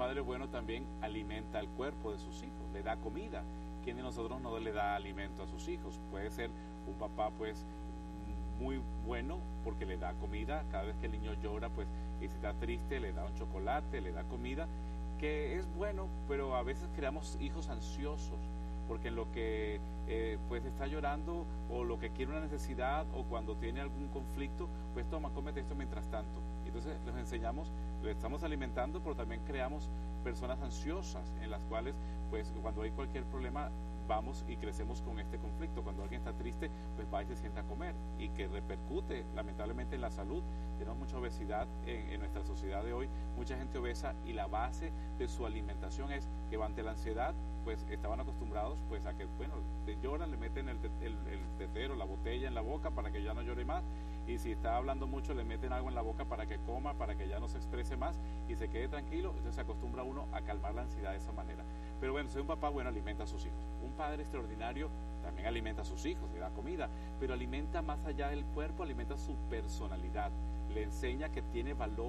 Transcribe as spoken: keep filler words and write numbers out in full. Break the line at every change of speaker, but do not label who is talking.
padre bueno también alimenta el cuerpo de sus hijos, le da comida. ¿Quién de nosotros no le da alimento a sus hijos? Puede ser un papá pues muy bueno porque le da comida, cada vez que el niño llora pues y si está triste le da un chocolate, le da comida, que es bueno, pero a veces creamos hijos ansiosos, porque en lo que eh, pues está llorando o lo que quiere una necesidad o cuando tiene algún conflicto, pues toma, cómete esto mientras tanto. Entonces les enseñamos, le estamos alimentando, pero también creamos personas ansiosas en las cuales pues cuando hay cualquier problema vamos y crecemos con este conflicto. Cuando alguien está triste, pues va y se sienta a comer y que repercute lamentablemente en la salud. Tenemos mucha obesidad en, en nuestra sociedad de hoy, mucha gente obesa, y la base de su alimentación es que ante la ansiedad pues estaban acostumbrados pues a que, bueno, te lloran, le meten el, el, el tetero, la botella en la boca para que ya no llore más, y si está hablando mucho le meten algo en la boca para que coma, para que ya no se exprese más y se quede tranquilo. Entonces se acostumbra uno a calmar la ansiedad de esa manera. Pero bueno, si un papá bueno alimenta a sus hijos, un padre extraordinario también alimenta a sus hijos, le da comida, pero alimenta más allá del cuerpo, alimenta su personalidad, le enseña que tiene valor